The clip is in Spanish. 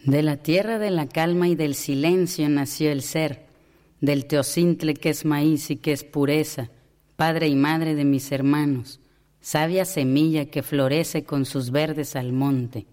De la tierra de la calma y del silencio nació el ser, del teocintle que es maíz y que es pureza, padre y madre de mis hermanos, sabia semilla que florece con sus verdes al monte.